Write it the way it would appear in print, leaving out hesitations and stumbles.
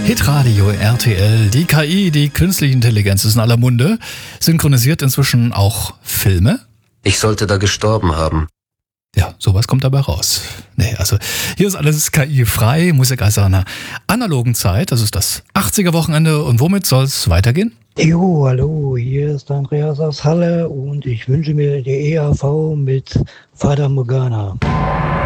Hitradio RTL, die KI, die künstliche Intelligenz ist in aller Munde. Synchronisiert inzwischen auch Filme. Ich sollte da gestorben haben. Ja, sowas kommt dabei raus. Nee, also hier ist alles KI-frei, Musik aus einer analogen Zeit. Das ist das 80er-Wochenende. Und womit soll es weitergehen? Jo, hallo, hier ist Andreas aus Halle und ich wünsche mir die EAV mit Fata Morgana.